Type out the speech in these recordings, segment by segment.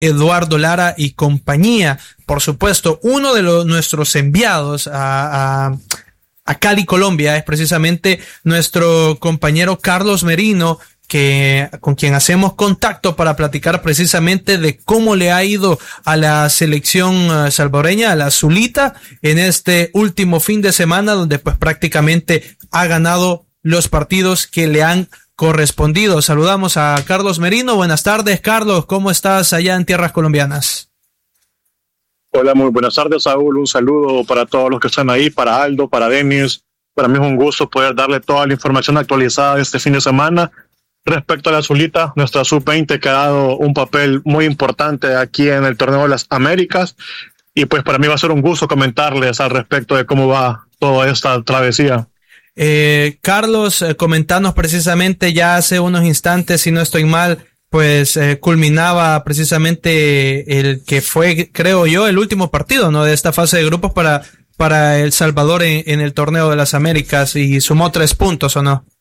Eduardo Lara y compañía. Por supuesto, uno de nuestros enviados a Cali, Colombia, es precisamente nuestro compañero Carlos Merino, con quien hacemos contacto para platicar precisamente de cómo le ha ido a la selección salvadoreña, a la Zulita, en este último fin de semana, donde pues prácticamente ha ganado los partidos que le han correspondido. Saludamos a Carlos Merino. Buenas tardes, Carlos. ¿Cómo estás allá en tierras colombianas? Hola, muy buenas tardes, Saúl. Un saludo para todos los que están ahí, para Aldo, para Denis. Para mí es un gusto poder darle toda la información actualizada de este fin de semana. Respecto a la Zulita, nuestra sub-20 que ha dado un papel muy importante aquí en el Torneo de las Américas, y pues para mí va a ser un gusto comentarles al respecto de cómo va toda esta travesía. Carlos, comentanos precisamente ya hace unos instantes, si no estoy mal, pues culminaba precisamente el que fue, creo yo, el último partido, ¿no?, de esta fase de grupos para El Salvador en el Torneo de las Américas, y sumó 3 puntos, ¿o no?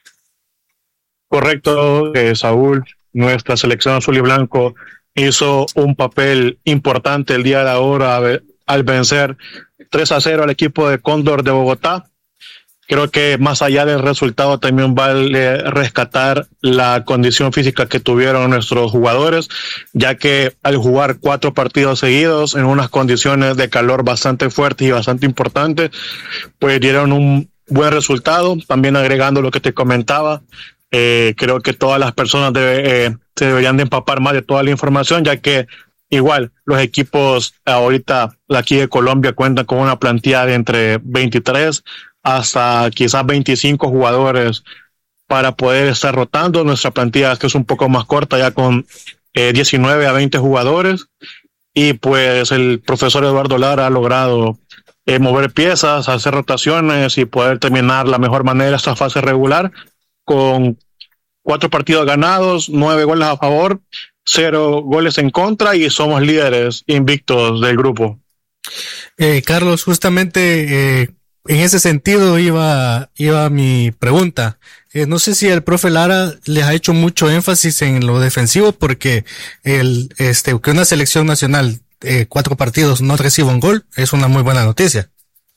Correcto, Saúl. Nuestra selección azul y blanco hizo un papel importante el día de ahora al vencer 3-0 al equipo de Cóndor de Bogotá. Creo que más allá del resultado también vale rescatar la condición física que tuvieron nuestros jugadores, ya que al jugar 4 partidos seguidos en unas condiciones de calor bastante fuertes y bastante importantes, pues dieron un buen resultado. También agregando lo que te comentaba, creo que todas las personas se deberían de empapar más de toda la información, ya que igual los equipos ahorita aquí de Colombia cuentan con una plantilla de entre 23 hasta quizás 25 jugadores para poder estar rotando. Nuestra plantilla, que es un poco más corta, ya con 19 a 20 jugadores, y pues el profesor Eduardo Lara ha logrado mover piezas, hacer rotaciones y poder terminar la mejor manera esta fase regular con 4 partidos ganados, 9 goles a favor, 0 goles en contra, y somos líderes invictos del grupo. Carlos, justamente en ese sentido iba mi pregunta. No sé si el profe Lara les ha hecho mucho énfasis en lo defensivo, porque que una selección nacional 4 partidos no reciba un gol es una muy buena noticia.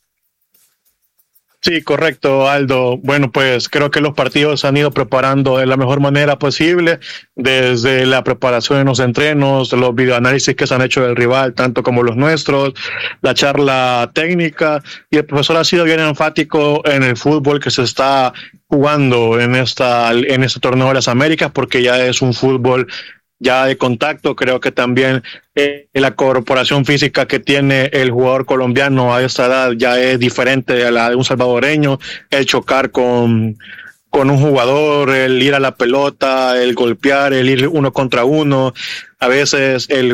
Sí, correcto, Aldo. Bueno, pues creo que los partidos se han ido preparando de la mejor manera posible, desde la preparación en los entrenos, los videoanálisis que se han hecho del rival, tanto como los nuestros, la charla técnica, y el profesor ha sido bien enfático en el fútbol que se está jugando en este torneo de las Américas, porque ya es un fútbol ya de contacto. Creo que también la corporación física que tiene el jugador colombiano a esta edad ya es diferente a la de un salvadoreño. El chocar con un jugador, el ir a la pelota, el golpear, el ir 1 contra 1, a veces el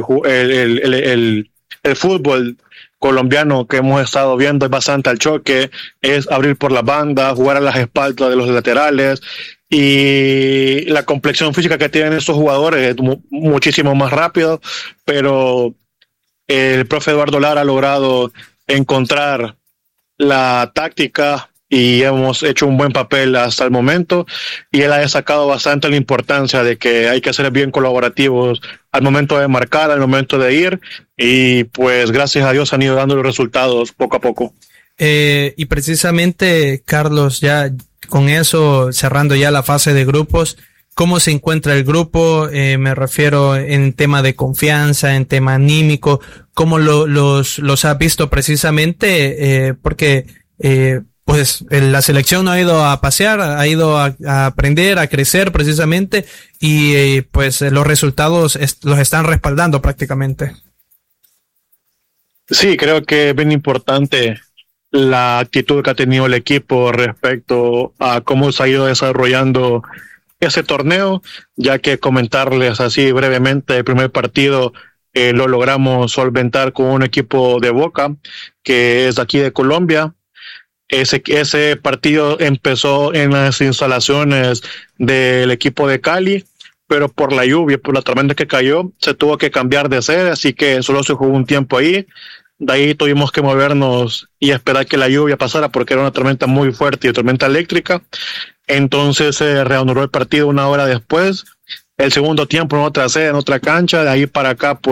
fútbol colombiano que hemos estado viendo es bastante al choque, es abrir por la banda, jugar a las espaldas de los laterales, y la complexión física que tienen estos jugadores es muchísimo más rápido, pero el profe Eduardo Lara ha logrado encontrar la táctica y hemos hecho un buen papel hasta el momento, y él ha destacado bastante la importancia de que hay que ser bien colaborativos al momento de marcar, al momento de ir, y pues gracias a Dios han ido dando los resultados poco a poco. Y precisamente, Carlos, ya con eso, cerrando ya la fase de grupos, ¿cómo se encuentra el grupo? Me refiero en tema de confianza, en tema anímico, ¿cómo los has visto precisamente? Porque pues la selección no ha ido a pasear, ha ido a aprender, a crecer precisamente, y pues los resultados los están respaldando prácticamente. Sí, creo que es bien importante la actitud que ha tenido el equipo respecto a cómo se ha ido desarrollando ese torneo, ya que comentarles así brevemente, el primer partido lo logramos solventar con un equipo de Boca, que es de aquí de Colombia. Ese partido empezó en las instalaciones del equipo de Cali, pero por la lluvia, por la tormenta que cayó, se tuvo que cambiar de sede, así que solo se jugó un tiempo ahí. De ahí tuvimos que movernos y esperar que la lluvia pasara, porque era una tormenta muy fuerte y tormenta eléctrica. Entonces se reanudó el partido 1 hora después, el segundo tiempo en otra sede, en otra cancha, de ahí para acá, pues